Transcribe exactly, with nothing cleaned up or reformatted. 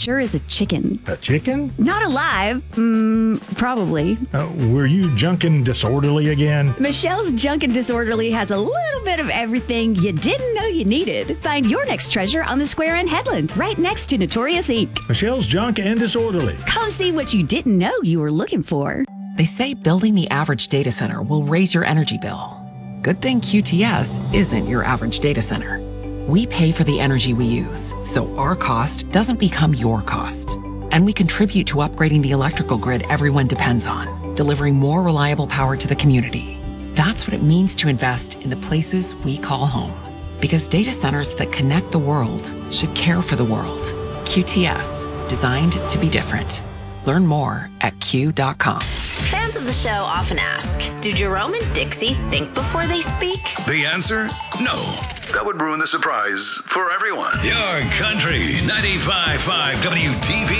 sure is a chicken. A chicken? Not alive. Mm, probably. Uh, were you junkin' disorderly again? Michelle's Junk and Disorderly has a little bit of everything you didn't know you needed. Find your next treasure on the square in Headland, right next to Notorious Incorporated. Michelle's Junk and Disorderly. Come see what you didn't know you were looking for. They say building the average data center will raise your energy bill. Good thing Q T S isn't your average data center. We pay for the energy we use, so our cost doesn't become your cost. And we contribute to upgrading the electrical grid everyone depends on, delivering more reliable power to the community. That's what it means to invest in the places we call home. Because data centers that connect the world should care for the world. Q T S, designed to be different. Learn more at Q dot com. Fans of the show often ask, do Jerome and Dixie think before they speak? The answer? No. That would ruin the surprise for everyone. Your country, ninety-five point five W T V.